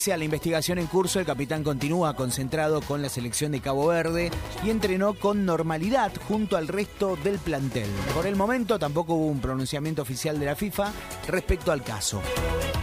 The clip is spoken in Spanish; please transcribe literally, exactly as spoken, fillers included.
A la investigación en curso, el capitán continúa concentrado con la selección de Cabo Verde y entrenó con normalidad junto al resto del plantel. Por el momento tampoco hubo un pronunciamiento oficial de la FIFA respecto al caso.